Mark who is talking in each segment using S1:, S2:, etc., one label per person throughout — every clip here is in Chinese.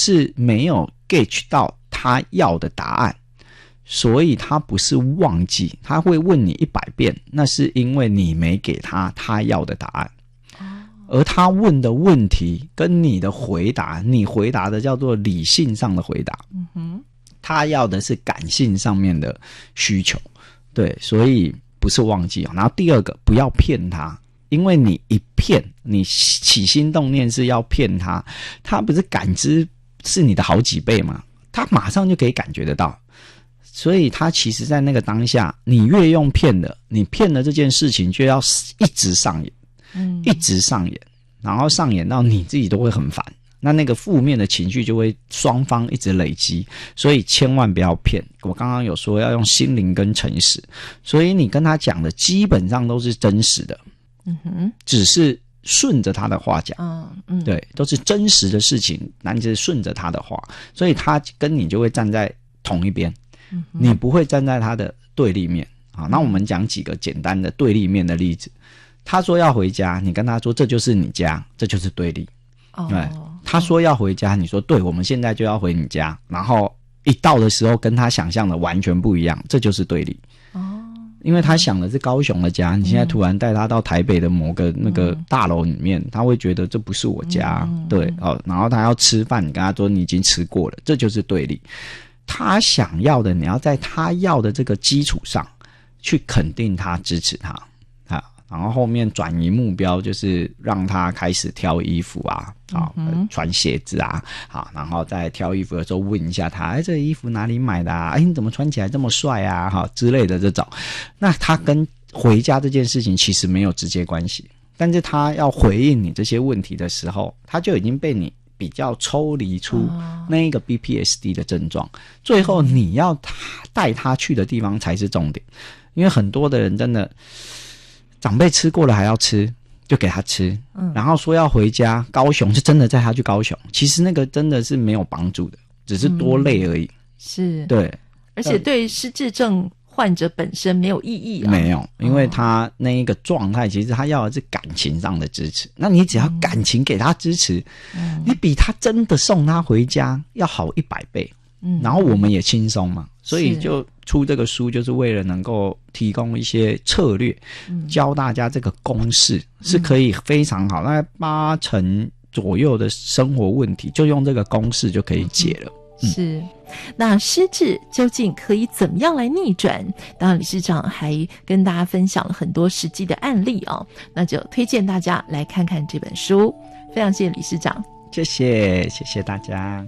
S1: 是没有 get 到他要的答案，所以他不是忘记，他会问你100遍，那是因为你没给他要的答案。而他问的问题跟你的回答，你回答的叫做理性上的回答，他要的是感性上面的需求。对，所以不是忘记。然后第二个，不要骗他，因为你一骗，你起心动念是要骗他，他不是感知是你的好几倍吗？他马上就可以感觉得到。所以他其实在那个当下，你越用骗的，你骗的这件事情就要一直上演，一直上演，然后上演到你自己都会很烦，那个负面的情绪就会双方一直累积。所以千万不要骗，我刚刚有说要用心灵跟诚实，所以你跟他讲的基本上都是真实的，只是顺着他的话讲，对，都是真实的事情，但是顺着他的话，所以他跟你就会站在同一边，你不会站在他的对立面。好，那我们讲几个简单的对立面的例子。他说要回家，你跟他说这就是你家，这就是对立。对，他说要回家，你说对，我们现在就要回你家，然后一到的时候跟他想象的完全不一样，这就是对立。因为他想的是高雄的家，你现在突然带他到台北的某个那个大楼里面，他会觉得这不是我家。对，然后他要吃饭，你跟他说你已经吃过了，这就是对立。他想要的，你要在他要的这个基础上去肯定他，支持他。然后后面转移目标，就是让他开始挑衣服啊，穿鞋子啊，好，然后在挑衣服的时候问一下他，这个衣服哪里买的啊？你怎么穿起来这么帅啊？哈之类的这种。那他跟回家这件事情其实没有直接关系，但是他要回应你这些问题的时候，他就已经被你比较抽离出那一个 BPSD 的症状，最后你要带他去的地方才是重点。因为很多的人真的长辈吃过了还要吃，就给他吃，然后说要回家高雄，就真的带他去高雄，其实那个真的是没有帮助的，只是多累而已。
S2: 是，
S1: 对，
S2: 而且对失智症患者本身没有意义啊。
S1: 没有，因为他那一个状态，其实他要的是感情上的支持。那你只要感情给他支持，你比他真的送他回家要好100倍。然后我们也轻松嘛，所以就出这个书，就是为了能够提供一些策略，教大家这个公式是可以非常好，大概80%左右的生活问题，就用这个公式就可以解了。
S2: 是，那失智究竟可以怎么样来逆转？当然理事长还跟大家分享了很多实际的案例哦，那就推荐大家来看看这本书。非常谢谢理事长。
S1: 谢谢大家。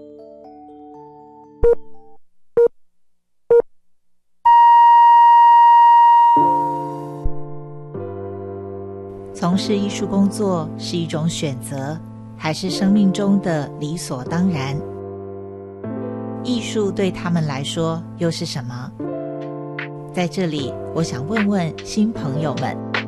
S3: 从事艺术工作是一种选择，还是生命中的理所当然？艺术对他们来说又是什么？在这里，我想问问新朋友们。